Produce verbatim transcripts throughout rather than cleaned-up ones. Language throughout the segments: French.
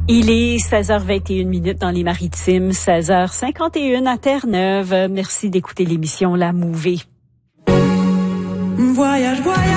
Il est seize heures vingt et une minutes dans les Maritimes, seize heures cinquante et une à Terre-Neuve. Merci d'écouter l'émission La Mouvée. Voyage, voyage.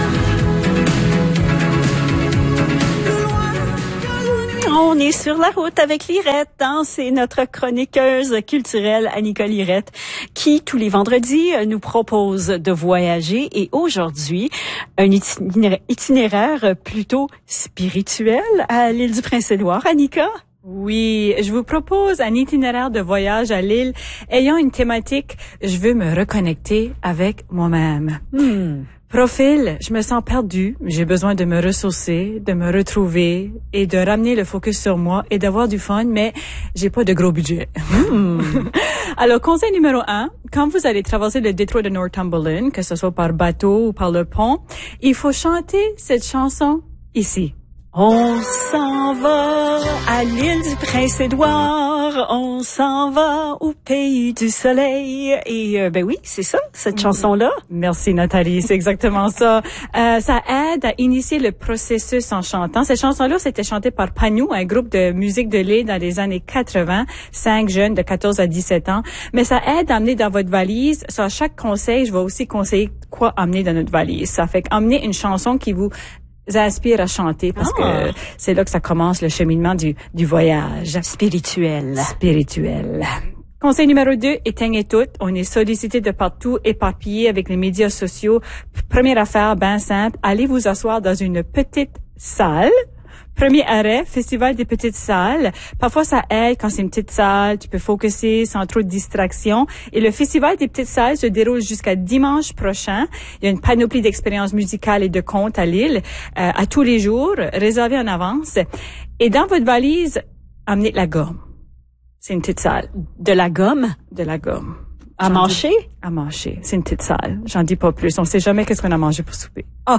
On est sur la route avec Lirette, hein? C'est notre chroniqueuse culturelle Annika Lirette qui, tous les vendredis, nous propose de voyager. Et aujourd'hui, un itinéraire, itinéraire plutôt spirituel à l'île du Prince-Édouard. Annika? Oui, je vous propose un itinéraire de voyage à l'île ayant une thématique « Je veux me reconnecter avec moi-même Hmm. ». Profil, je me sens perdue, j'ai besoin de me ressourcer, de me retrouver et de ramener le focus sur moi et d'avoir du fun, mais j'ai pas de gros budget. Hmm. Alors, conseil numéro un, quand vous allez traverser le détroit de Northumberland, que ce soit par bateau ou par le pont, il faut chanter cette chanson ici. On s'en va à l'île du Prince-Édouard, on s'en va au pays du soleil. Et euh, ben oui, c'est ça, cette chanson-là. Merci Nathalie, c'est exactement ça. Euh, ça aide à initier le processus en chantant. Cette chanson-là, c'était chantée par Pagnou, un groupe de musique de l'île dans les années quatre-vingts, cinq jeunes de quatorze à dix-sept ans. Mais ça aide à amener dans votre valise. Sur à chaque conseil, je vais aussi conseiller quoi amener dans notre valise. Ça fait qu'emmener une chanson qui vous inspire à chanter parce ah. que c'est là que ça commence le cheminement du, du voyage. Spirituel. Spirituel. Conseil numéro deux, éteignez tout. On est sollicité de partout, éparpillé avec les médias sociaux. Première affaire, ben simple, allez vous asseoir dans une petite salle. Premier arrêt, festival des petites salles. Parfois, ça aide quand c'est une petite salle. Tu peux focuser sans trop de distractions. Et le festival des petites salles se déroule jusqu'à dimanche prochain. Il y a une panoplie d'expériences musicales et de contes à l'île, euh, à tous les jours, réservées en avance. Et dans votre valise, amenez de la gomme. C'est une petite salle. De la gomme? De la gomme. À J'en mâcher? dis, à mâcher. C'est une petite salle. J'en dis pas plus. On sait jamais qu'est-ce qu'on a mangé pour souper. Oh!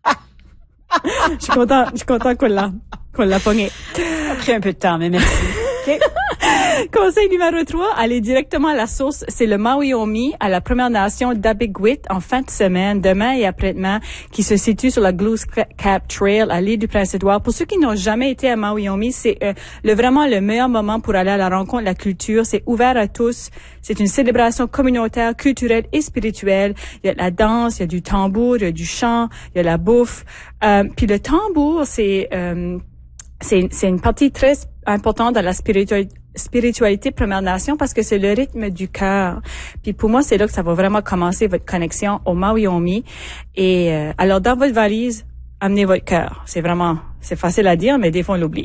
Je suis content, je suis content qu'on l'a, qu'on l'a pogné. Après un peu de temps, mais merci. Okay. Conseil numéro trois, allez directement à la source. C'est le Maui-Omi à la Première Nation d'Abigwit en fin de semaine, demain et après-demain, qui se situe sur la Glue Cap Trail à l'île du Prince-Édouard. Pour ceux qui n'ont jamais été à Maui-Omi, c'est euh, le, vraiment le meilleur moment pour aller à la rencontre de la culture. C'est ouvert à tous. C'est une célébration communautaire, culturelle et spirituelle. Il y a de la danse, il y a du tambour, il y a du chant, il y a la bouffe. Euh, puis le tambour, c'est... Euh, C'est, c'est une partie très importante de la spiritualité, spiritualité Première Nation parce que c'est le rythme du cœur. Puis pour moi, c'est là que ça va vraiment commencer votre connexion au Maui-Omi. Et euh, alors, dans votre valise, amenez votre cœur. C'est vraiment, c'est facile à dire, mais des fois, on l'oublie.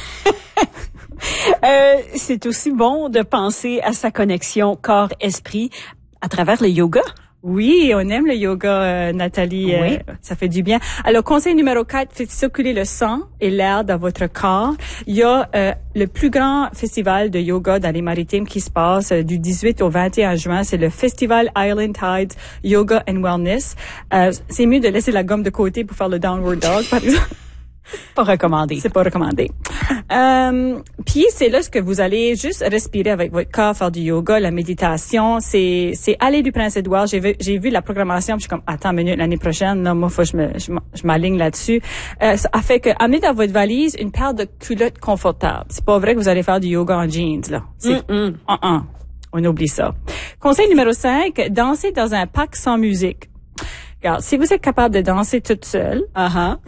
euh, c'est aussi bon de penser à sa connexion corps-esprit à travers le yoga. Oui, on aime le yoga, euh, Nathalie. Oui. Euh, ça fait du bien. Alors, conseil numéro quatre, faites circuler le sang et l'air dans votre corps. Il y a euh, le plus grand festival de yoga dans les Maritimes qui se passe euh, du dix-huit au vingt et un juin. C'est le Festival Island Tides Yoga and Wellness. Euh, c'est mieux de laisser la gomme de côté pour faire le Downward Dog, par exemple. Pas recommandé. C'est pas recommandé. Euh, puis c'est là ce que vous allez juste respirer avec votre corps, faire du yoga, la méditation. C'est c'est aller du Prince-Édouard. J'ai vu j'ai vu la programmation, puis je suis comme attends une minute l'année prochaine. Non, moi faut que je me je, je m'aligne là-dessus. Euh, ça a fait que amenez dans votre valise une paire de culottes confortables. C'est pas vrai que vous allez faire du yoga en jeans là. C'est Mm-mm. uh-uh. On oublie ça. Conseil numéro cinq, danser dans un parc sans musique. Regarde, si vous êtes capable de danser toute seule, Uh-huh.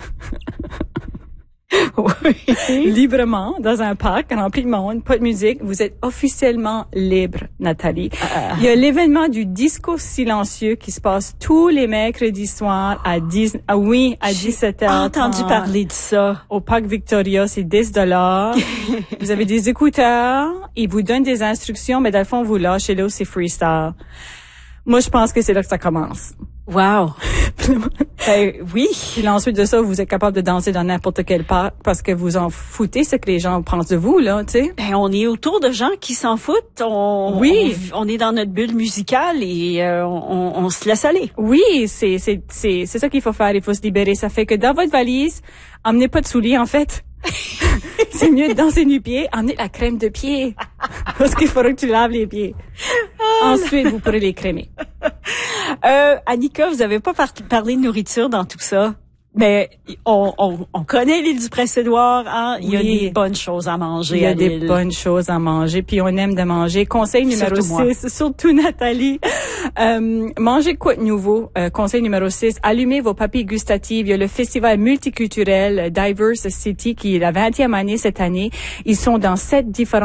oui. librement dans un parc rempli de monde, pas de musique, vous êtes officiellement libre, Nathalie. Uh, Il y a l'événement du disco silencieux qui se passe tous les mercredis soirs à dix, ah oui, à dix-sept heures. J'ai entendu parler de ça. Au parc Victoria, c'est dix dollars. Vous avez des écouteurs, ils vous donnent des instructions, mais dans le fond, vous lâchez là, c'est freestyle. Moi, je pense que c'est là que ça commence. Wow. euh, oui. Puis ensuite de ça, vous êtes capable de danser dans n'importe quel parc parce que vous en foutez ce que les gens pensent de vous, là, tu sais. Ben, on est autour de gens qui s'en foutent. On, oui. On, on est dans notre bulle musicale et euh, on, on se laisse aller. Oui, c'est, c'est, c'est, c'est ça qu'il faut faire. Il faut se libérer. Ça fait que dans votre valise, emmenez pas de souliers, en fait. C'est mieux de danser nu-pied. Emmenez la crème de pied. Parce qu'il faudra que tu laves les pieds. Ensuite, vous pourrez les crémer. Euh, Annika, vous avez pas par- parlé de nourriture dans tout ça. Mais on, on, on connaît l'île du Prince-Édouard, hein? Il y a Oui. des bonnes choses à manger. Il y a à des l'île. bonnes choses à manger, puis on aime de manger. Conseil numéro Surtout six, surtout Nathalie. Euh, mangez quoi de nouveau? Euh, conseil numéro six, allumez vos papilles gustatives. Il y a le festival multiculturel Diverse City qui est la vingtième année cette année. Ils sont dans sept différents